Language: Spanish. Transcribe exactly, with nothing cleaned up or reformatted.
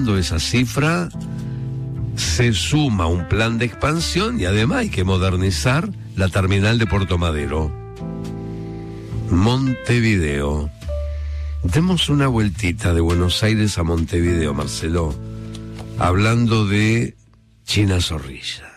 superando esa cifra, se suma un plan de expansión y además hay que modernizar la terminal de Puerto Madero. Montevideo. Demos una vueltita de Buenos Aires a Montevideo, Marcelo, hablando de China Zorrilla.